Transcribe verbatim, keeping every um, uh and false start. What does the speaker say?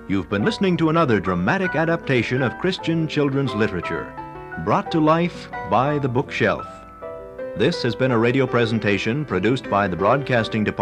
You've been listening to another dramatic adaptation of Christian children's literature, brought to life by The Bookshelf. This has been a radio presentation produced by the Broadcasting Department.